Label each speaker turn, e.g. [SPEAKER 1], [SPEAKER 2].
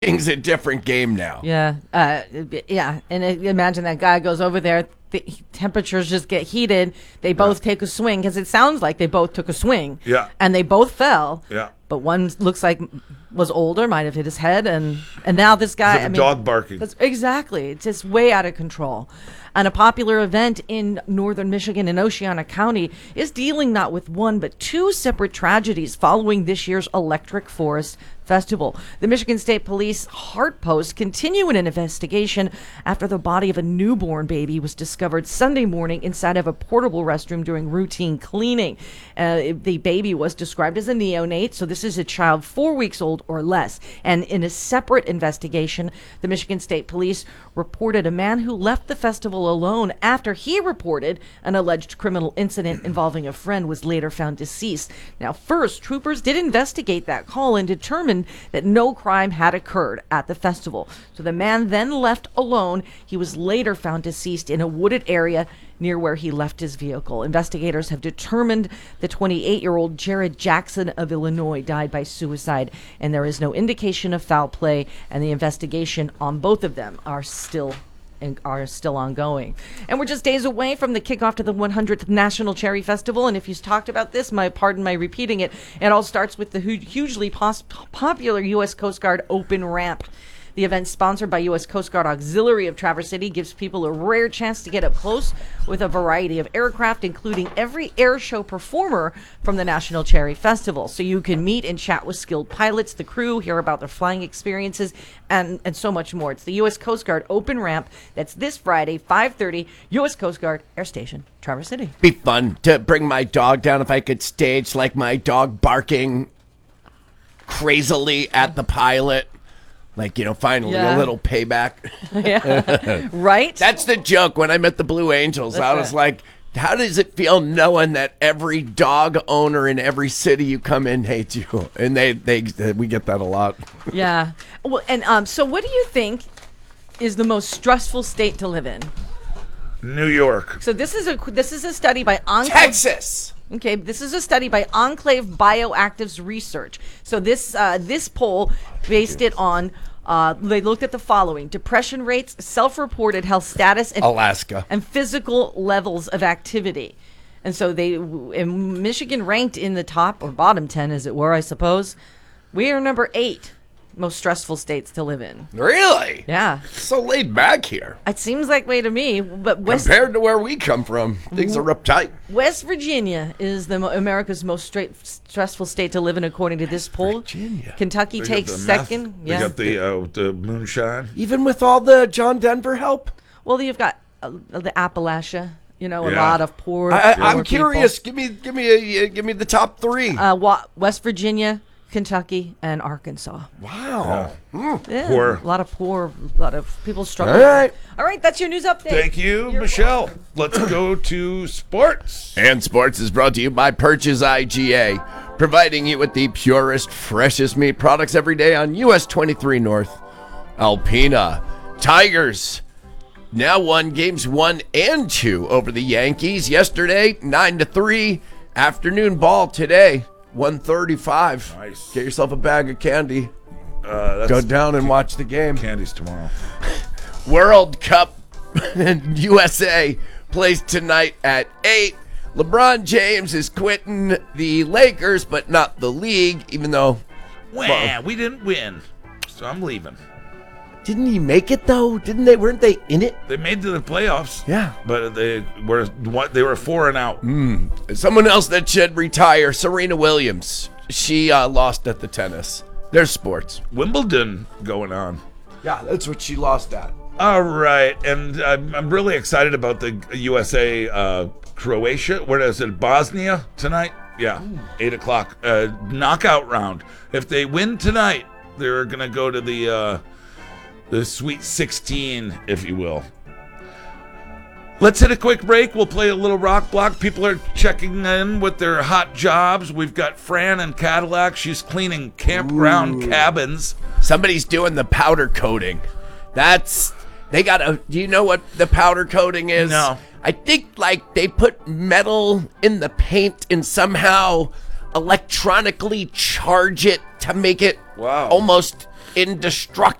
[SPEAKER 1] It's a different game now.
[SPEAKER 2] Yeah, yeah. And imagine that guy goes over there. The temperatures just get heated. They both take a swing because it sounds like they both took a swing.
[SPEAKER 3] Yeah.
[SPEAKER 2] And they both fell.
[SPEAKER 3] Yeah.
[SPEAKER 2] But one looks like was older, might have hit his head, and now this guy.
[SPEAKER 3] Dog barking.
[SPEAKER 2] Exactly. It's just way out of control. And a popular event in northern Michigan in Oceana County is dealing not with one but two separate tragedies following this year's Electric Forest Festival. The Michigan State Police Heart Post continue an investigation after the body of a newborn baby was discovered Sunday morning inside of a portable restroom during routine cleaning. The baby was described as a neonate, so this is a child 4 weeks old or less. And in a separate investigation, the Michigan State Police reported a man who left the festival alone after he reported an alleged criminal incident involving a friend was later found deceased. Now, first, troopers did investigate that call and determined that no crime had occurred at the festival. So the man then left alone. He was later found deceased in a wooded area near where he left his vehicle. Investigators have determined the 28-year-old Jared Jackson of Illinois died by suicide, and there is no indication of foul play, and the investigation on both of them are still ongoing. And we're just days away from the kickoff to the 100th National Cherry Festival. And if you've talked about this, pardon my repeating it, it all starts with the hugely popular U.S. Coast Guard open ramp. The event, sponsored by U.S. Coast Guard Auxiliary of Traverse City, gives people a rare chance to get up close with a variety of aircraft, including every air show performer from the National Cherry Festival. So you can meet and chat with skilled pilots, the crew, hear about their flying experiences, and so much more. It's the U.S. Coast Guard open ramp. That's this Friday, 5:30, U.S. Coast Guard Air Station, Traverse City.
[SPEAKER 1] Be fun to bring my dog down if I could stage like my dog barking crazily at the pilot. Like, finally a little payback.
[SPEAKER 2] Yeah, right?
[SPEAKER 1] That's the joke. When I met the Blue Angels, I was like, how does it feel knowing that every dog owner in every city you come in hates you? And we get that a lot.
[SPEAKER 2] Yeah. Well, and so what do you think is the most stressful state to live in?
[SPEAKER 3] New York.
[SPEAKER 2] So this is a study by Enclave.
[SPEAKER 1] Texas.
[SPEAKER 2] Okay, this is a study by Enclave Bioactives Research. So this poll based it on they looked at the following: depression rates, self-reported health status, and
[SPEAKER 1] Alaska,
[SPEAKER 2] and physical levels of activity. And so Michigan ranked in the top or bottom 10, as it were, I suppose. We are number 8 most stressful states to live in.
[SPEAKER 1] Really?
[SPEAKER 2] Yeah.
[SPEAKER 1] So laid back here.
[SPEAKER 2] It seems like way to me, but
[SPEAKER 1] compared to where we come from, things are uptight.
[SPEAKER 2] West Virginia is America's most stressful state to live in, according to this poll.
[SPEAKER 1] Virginia.
[SPEAKER 2] Kentucky takes second.
[SPEAKER 3] They got the moonshine.
[SPEAKER 1] Even with all the John Denver help?
[SPEAKER 2] Well, you've got the Appalachia. A lot of poor.
[SPEAKER 1] I'm curious. People. Give me the top 3.
[SPEAKER 2] West Virginia, Kentucky, and Arkansas.
[SPEAKER 1] Wow.
[SPEAKER 2] Yeah,
[SPEAKER 3] Poor.
[SPEAKER 2] A lot of people struggling. All right, that's your news update.
[SPEAKER 3] Thank you, Michelle. Let's go to sports.
[SPEAKER 1] And sports is brought to you by Purchase IGA, providing you with the purest, freshest meat products every day on US 23 North. Alpina. Tigers now won games 1 and 2 over the Yankees yesterday, 9-3. Afternoon ball today. 1:35.
[SPEAKER 3] Nice.
[SPEAKER 1] Get yourself a bag of candy. Go down and watch the game.
[SPEAKER 3] Candy's tomorrow.
[SPEAKER 1] World Cup USA plays tonight at 8. LeBron James is quitting the Lakers, but not the league, even though...
[SPEAKER 3] we didn't win, so I'm leaving.
[SPEAKER 1] Didn't he make it, though? Weren't they in it?
[SPEAKER 3] They made to the playoffs.
[SPEAKER 1] Yeah.
[SPEAKER 3] But they were 4 and out.
[SPEAKER 1] Someone else that should retire, Serena Williams. She lost at the tennis. There's sports.
[SPEAKER 3] Wimbledon going on.
[SPEAKER 1] Yeah, that's what she lost at.
[SPEAKER 3] All right, and I'm really excited about the USA Croatia. Where is it? Bosnia tonight? Yeah, 8 o'clock. Knockout round. If they win tonight, they're going to go to the Sweet 16, if you will. Let's hit a quick break. We'll play a little rock block. People are checking in with their hot jobs. We've got Fran in Cadillac. She's cleaning campground cabins.
[SPEAKER 1] Somebody's doing the powder coating. Do you know what the powder coating is?
[SPEAKER 3] No.
[SPEAKER 1] I think they put metal in the paint and somehow electronically charge it to make it almost indestructible.